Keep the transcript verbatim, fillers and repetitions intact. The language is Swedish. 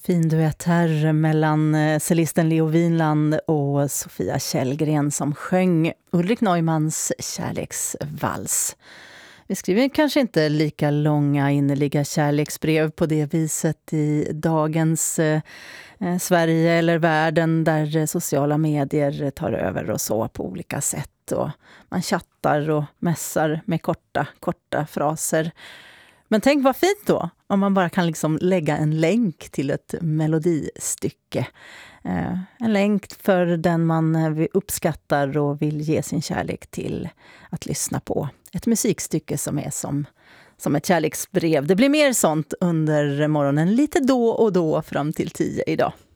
Fin duett här mellan cellisten Leo Winland och Sofia Källgren som sjöng Ulrik Neumanns kärleksvals. Vi skriver kanske inte lika långa innerliga kärleksbrev på det viset i dagens eh, Sverige eller världen där sociala medier tar över och så på olika sätt. Och man chattar och mässar med korta, korta fraser. Men tänk vad fint då, om man bara kan liksom lägga en länk till ett melodistycke. Eh, en länk för den man uppskattar och vill ge sin kärlek till att lyssna på. Ett musikstycke som är som, som ett kärleksbrev. Det blir mer sånt under morgonen lite då och då fram till tio idag.